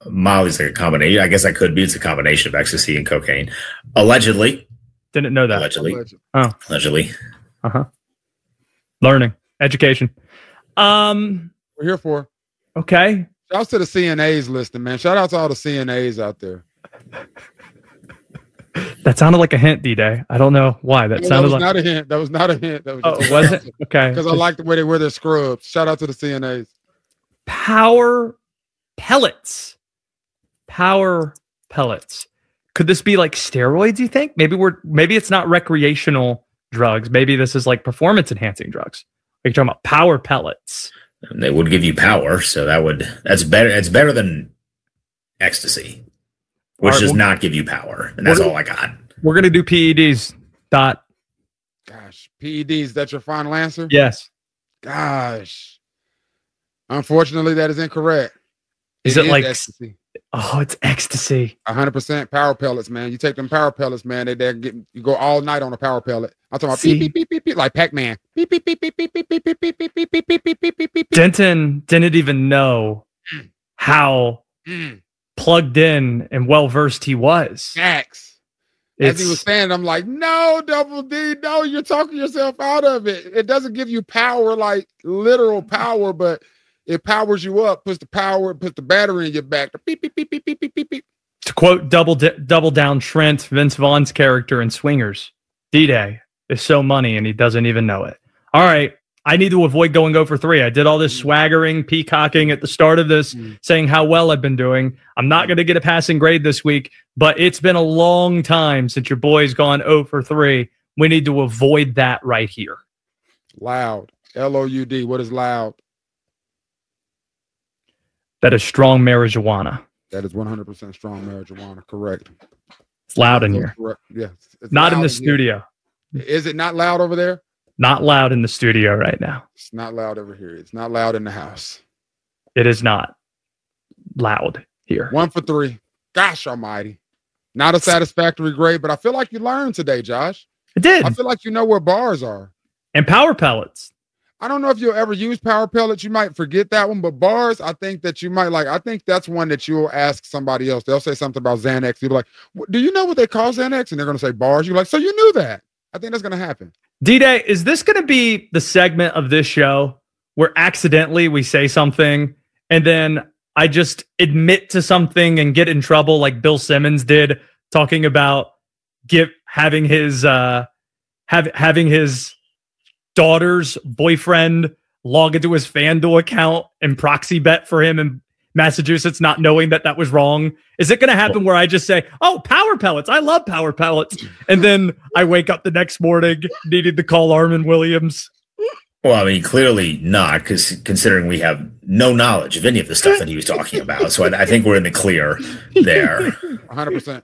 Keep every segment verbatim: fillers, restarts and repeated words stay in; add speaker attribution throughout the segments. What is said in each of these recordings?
Speaker 1: Molly's like a combination. I guess that could be. It's a combination of ecstasy and cocaine. Allegedly.
Speaker 2: Didn't know that.
Speaker 1: Allegedly.
Speaker 2: Oh.
Speaker 1: Allegedly.
Speaker 2: Uh-huh. Learning. Education. Um,
Speaker 3: We're here for.
Speaker 2: Okay.
Speaker 3: Shout out to the C N As listening, man. Shout out to all the C N As out there.
Speaker 2: That sounded like a hint, D-Day. I don't know why. That
Speaker 3: no,
Speaker 2: sounded
Speaker 3: that was
Speaker 2: like
Speaker 3: not a hint. That was not a hint. That was
Speaker 2: oh, was it? Okay.
Speaker 3: Because I like the way they wear their scrubs. Shout out to the C N As.
Speaker 2: Power pellets. Power pellets. Could this be like steroids, you think? Maybe we're maybe it's not recreational drugs. Maybe this is like performance enhancing drugs. Are you talking about power pellets?
Speaker 1: They would give you power, so that would that's better. It's better than ecstasy, which
Speaker 2: right,
Speaker 1: does
Speaker 2: well,
Speaker 1: not give you power, and that's all I got.
Speaker 2: We're gonna do P E Ds. Dot.
Speaker 3: Gosh, P E Ds. That's your final answer?
Speaker 2: Yes.
Speaker 3: Gosh. Unfortunately, that is incorrect.
Speaker 2: Is it, it like
Speaker 3: ecstasy?
Speaker 2: Oh, it's ecstasy.
Speaker 3: A hundred percent power pellets, man. You take them power pellets, man. They they get you go all night on a power pellet. I'm talking about beep beep beep beep beep like Pac-Man. Beep beep beep beep beep beep beep beep beep beep beep beep beep beep beep beep beep.
Speaker 2: Denton didn't even know how mm. plugged in and well versed he was.
Speaker 3: Facts. As he was saying, I'm like, no, Double D, no, you're talking yourself out of it. It doesn't give you power, like literal power, but it powers you up, puts the power, puts the battery in your back. Beep, beep, beep, beep, beep, beep, beep, beep.
Speaker 2: To quote Double D- Double Down Trent, Vince Vaughn's character in Swingers, D-Day is so money and he doesn't even know it. All right, I need to avoid going oh for three. I did all this swaggering, peacocking at the start of this, mm. saying how well I've been doing. I'm not going to get a passing grade this week, but it's been a long time since your boy's gone oh for three. We need to avoid that right here.
Speaker 3: Loud. L O U D. What is loud?
Speaker 2: That is strong marijuana.
Speaker 3: That is one hundred percent strong marijuana. Correct.
Speaker 2: It's loud in here.
Speaker 3: Correct. Yes.
Speaker 2: It's not in the studio.
Speaker 3: Here. Is it not loud over there?
Speaker 2: Not loud in the studio right now.
Speaker 3: It's not loud over here. It's not loud in the house.
Speaker 2: It is not loud here.
Speaker 3: One for three. Gosh almighty. Not a satisfactory grade, but I feel like you learned today, Josh.
Speaker 2: I did.
Speaker 3: I feel like you know where bars are.
Speaker 2: And power pellets.
Speaker 3: I don't know if you'll ever use power pellets. You might forget that one, but bars, I think that you might like. I think that's one that you'll ask somebody else. They'll say something about Xanax. You'll be like, do you know what they call Xanax? And they're going to say bars. You're like, so you knew that. I think that's going to happen.
Speaker 2: D-Day, is this going to be the segment of this show where accidentally we say something and then I just admit to something and get in trouble like Bill Simmons did talking about give, having his uh, have, having his daughter's boyfriend log into his FanDuel account and proxy bet for him in Massachusetts, not knowing that that was wrong? Is it going to happen where I just say, oh, power pellets, I love power pellets, and then I wake up the next morning needing to call Armin Williams?
Speaker 1: Well, I mean, clearly not, because considering we have no knowledge of any of the stuff that he was talking about. So I, I think we're in the clear there.
Speaker 3: one hundred percent.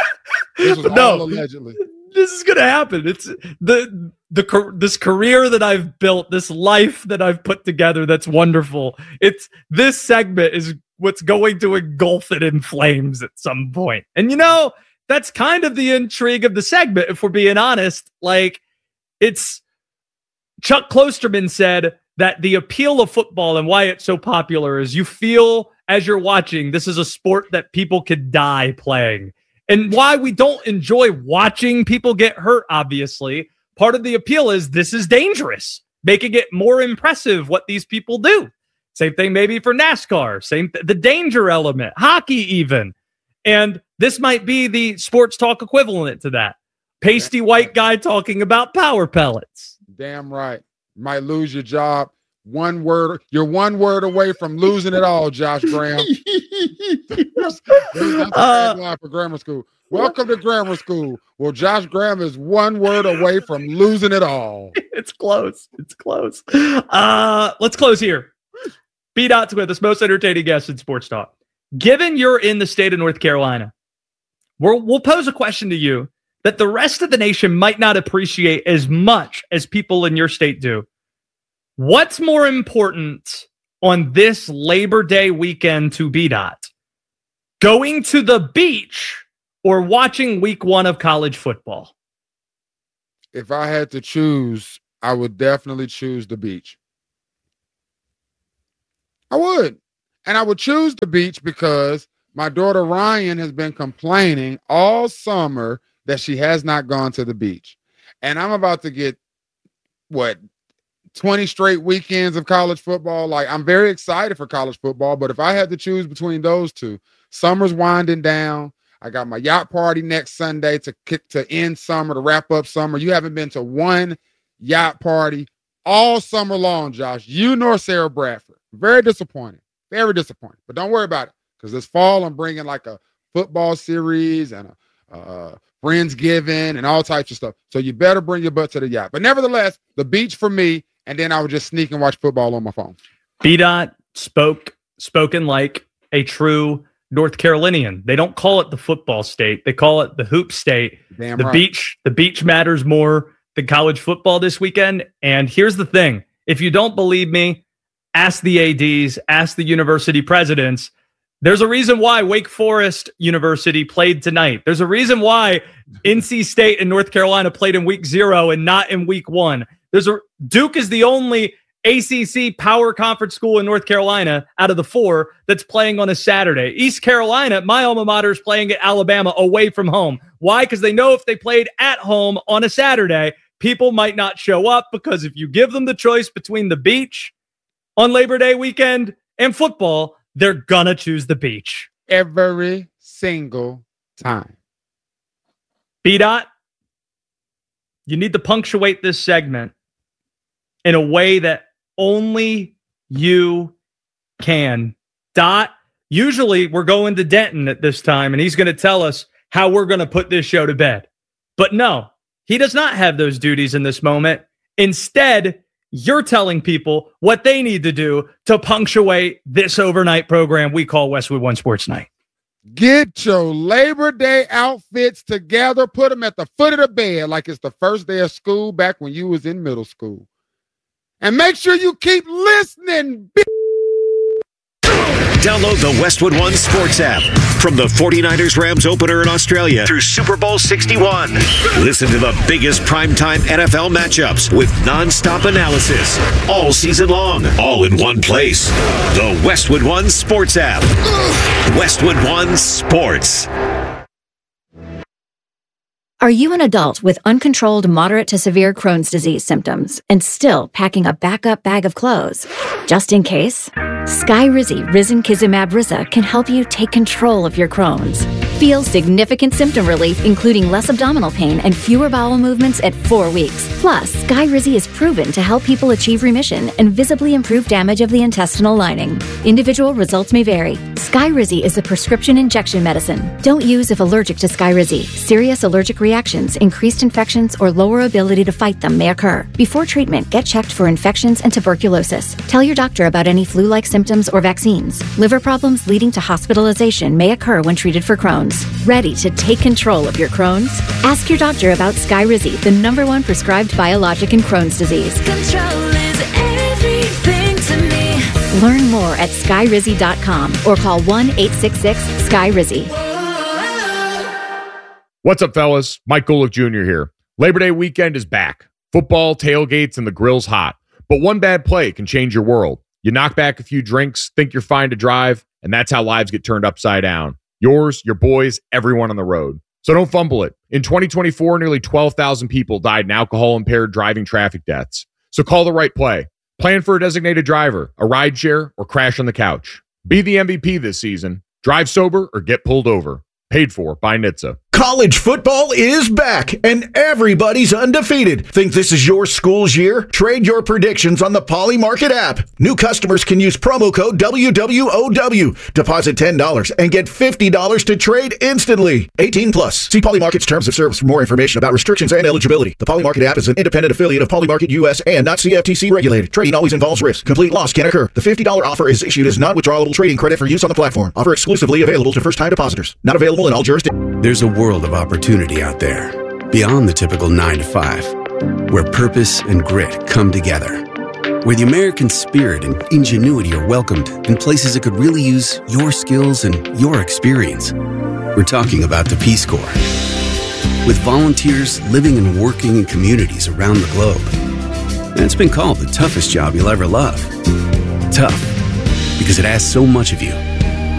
Speaker 3: This was
Speaker 2: no,
Speaker 3: all allegedly.
Speaker 2: This is going to happen. It's the the this career that I've built, this life that I've put together that's wonderful. It's this segment is what's going to engulf it in flames at some point. And you know, that's kind of the intrigue of the segment, if we're being honest. Like, it's Chuck Klosterman said that the appeal of football and why it's so popular is you feel as you're watching, this is a sport that people could die playing. And why we don't enjoy watching people get hurt, obviously, part of the appeal is this is dangerous, making it more impressive what these people do. Same thing maybe for NASCAR, same th- the danger element, hockey even. And this might be the sports talk equivalent to that. Pasty white guy talking about power pellets.
Speaker 3: Damn right. Might lose your job. One word, you're one word away from losing it all, Josh Graham. That's a
Speaker 2: uh,
Speaker 3: line for grammar school. Welcome to grammar school. Well, Josh Graham is one word away from losing it all.
Speaker 2: It's close. It's close. Uh, let's close here. B-Dot's with us, most entertaining guest in sports talk. Given you're in the state of North Carolina, we'll, we'll pose a question to you that the rest of the nation might not appreciate as much as people in your state do. What's more important on this Labor Day weekend to B-Dot? Going to the beach or watching week one of college football?
Speaker 3: If I had to choose, I would definitely choose the beach. I would. And I would choose the beach because My daughter Ryan has been complaining all summer that she has not gone to the beach. And I'm about to get, what, twenty straight weekends of college football. Like, I'm very excited for college football, but if I had to choose between those two, summer's winding down. I got my yacht party next Sunday to kick to end summer, to wrap up summer. You haven't been to one yacht party all summer long, Josh. You nor Sarah Bradford. Very disappointing. Very disappointing. But don't worry about it, because this fall I'm bringing like a football series and a uh, Friendsgiving and all types of stuff. So you better bring your butt to the yacht. But nevertheless, the beach for me, and then I would just sneak and watch football on my phone.
Speaker 2: B-Dot spoke, spoken like a true North Carolinian. They don't call it the football state. They call it the hoop state.
Speaker 3: Damn
Speaker 2: the
Speaker 3: right.
Speaker 2: beach, the beach matters more than college football this weekend. And here's the thing. If you don't believe me, ask the A Ds, ask the university presidents. There's a reason why Wake Forest University played tonight. There's a reason why N C State and North Carolina played in week zero and not in week one. There's a Duke is the only A C C power conference school in North Carolina out of the four that's playing on a Saturday. East Carolina, my alma mater, is playing at Alabama away from home. Why? Because they know if they played at home on a Saturday, people might not show up, because if you give them the choice between the beach on Labor Day weekend and football, they're gonna choose the beach.
Speaker 3: Every single time.
Speaker 2: B-Dot, you need to punctuate this segment in a way that only you can. Dot, usually we're going to Denton at this time, and he's going to tell us how we're going to put this show to bed. But no, he does not have those duties in this moment. Instead, you're telling people what they need to do to punctuate this overnight program we call Westwood One Sports Night.
Speaker 3: Get your Labor Day outfits together. Put them at the foot of the bed like it's the first day of school back when you was in middle school. And make sure you keep listening.
Speaker 4: Download the Westwood One Sports app from the forty-niners Rams opener in Australia through Super Bowl sixty-one. Listen to the biggest primetime N F L matchups with nonstop analysis all season long, all in one place. The Westwood One Sports app. Westwood One Sports.
Speaker 5: Are you an adult with uncontrolled moderate to severe Crohn's disease symptoms and still packing a backup bag of clothes? Just in case? Skyrizi Risankizumab Riza can help you take control of your Crohn's. Feel significant symptom relief, including less abdominal pain and fewer bowel movements at four weeks. Plus, Skyrizi is proven to help people achieve remission and visibly improve damage of the intestinal lining. Individual results may vary. Skyrizi is a prescription injection medicine. Don't use if allergic to Skyrizi. Serious allergic reactions, increased infections, or lower ability to fight them may occur. Before treatment, get checked for infections and tuberculosis. Tell your doctor about any flu-like symptoms or vaccines. Liver problems leading to hospitalization may occur when treated for Crohn's. Ready to take control of your Crohn's? Ask your doctor about Skyrizi, the number one prescribed biologic in Crohn's disease.
Speaker 6: Control is everything to me.
Speaker 5: Learn more at skyrizi dot com or call one eight six six skyrizi.
Speaker 7: What's up, fellas? Mike Golick Junior here. Labor Day weekend is back. Football, tailgates, and the grill's hot. But one bad play can change your world. You knock back a few drinks, think you're fine to drive, and that's how lives get turned upside down. Yours, your boys, everyone on the road. So don't fumble it. In twenty twenty-four, nearly twelve thousand people died in alcohol-impaired driving traffic deaths. So call the right play. Plan for a designated driver, a rideshare, or crash on the couch. Be the M V P this season. Drive sober or get pulled over. Paid for by N H T S A.
Speaker 8: College football is back, and everybody's undefeated. Think this is your school's year? Trade your predictions on the Poly Market app. New customers can use promo code W W O W. Deposit ten dollars and get fifty dollars to trade instantly. eighteen plus. See Poly Market's terms of service for more information about restrictions and eligibility. The Poly Market app is an independent affiliate of Poly Market U S and not C F T C regulated. Trading always involves risk. Complete loss can occur. The fifty dollars offer is issued as non-withdrawable trading credit for use on the platform. Offer exclusively available to first-time depositors. Not available in all jurisdictions.
Speaker 9: There's a world of opportunity out there, beyond the typical nine to five, where purpose and grit come together, where the American spirit and ingenuity are welcomed in places that could really use your skills and your experience. We're talking about the Peace Corps. With volunteers living and working in communities around the globe. And it's been called the toughest job you'll ever love. Tough, because it asks so much of you.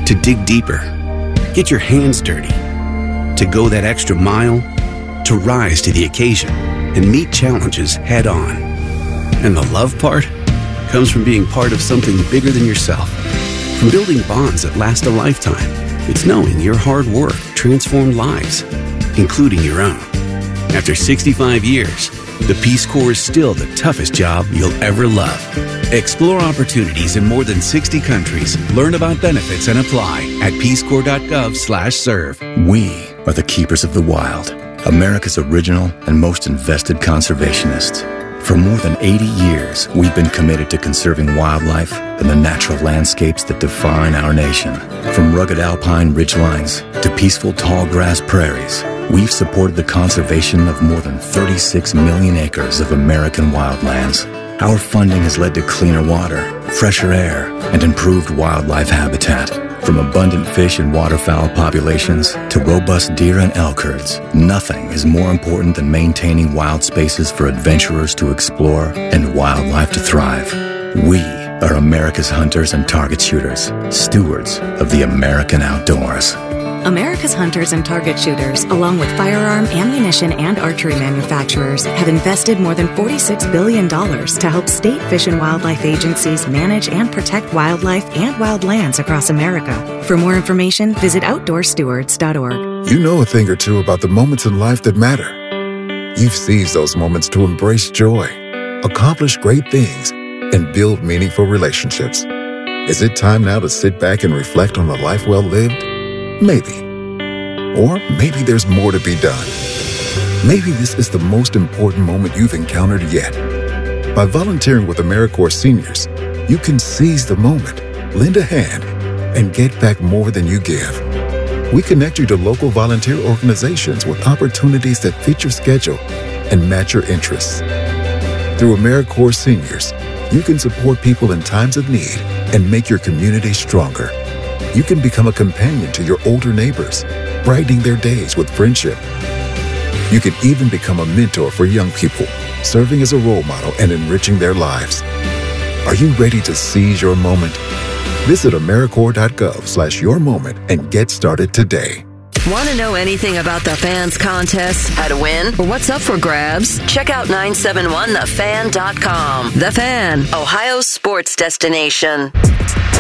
Speaker 9: to dig deeper, get your hands dirty, to go that extra mile, to rise to the occasion and meet challenges head on. And the love part comes from being part of something bigger than yourself. From building bonds that last a lifetime, it's knowing your hard work transformed lives, including your own. After sixty-five years, the Peace Corps is still the toughest job you'll ever love. Explore opportunities in more than sixty countries. Learn about benefits and apply at peacecorps.gov slash serve.
Speaker 10: We are the keepers of the wild, America's original and most invested conservationists. For more than eighty years, we've been committed to conserving wildlife and the natural landscapes that define our nation. From rugged alpine ridgelines to peaceful tall grass prairies, we've supported the conservation of more than thirty-six million acres of American wildlands. Our funding has led to cleaner water, fresher air, and improved wildlife habitat. From abundant fish and waterfowl populations to robust deer and elk herds, nothing is more important than maintaining wild spaces for adventurers to explore and wildlife to thrive. We are America's hunters and target shooters, stewards of the American outdoors.
Speaker 11: America's hunters and target shooters, along with firearm, ammunition, and archery manufacturers, have invested more than forty-six billion dollars to help state fish and wildlife agencies manage and protect wildlife and wildlands across America. For more information, visit outdoor stewards dot org.
Speaker 12: You know a thing or two about the moments in life that matter. You've seized those moments to embrace joy, accomplish great things, and build meaningful relationships. Is it time now to sit back and reflect on a life well lived? Maybe. Or maybe there's more to be done. Maybe this is the most important moment you've encountered yet. By volunteering with AmeriCorps Seniors, you can seize the moment, lend a hand, and get back more than you give. We connect you to local volunteer organizations with opportunities that fit your schedule and match your interests. Through AmeriCorps Seniors, you can support people in times of need and make your community stronger. You can become a companion to your older neighbors, brightening their days with friendship. You can even become a mentor for young people, serving as a role model and enriching their lives. Are you ready to seize your moment? Visit AmeriCorps.gov slash your moment and get started today.
Speaker 13: Want to know anything about the Fan's contests, how to win, or what's up for grabs? Check out nine seven one the fan dot com. The Fan, Ohio's sports destination.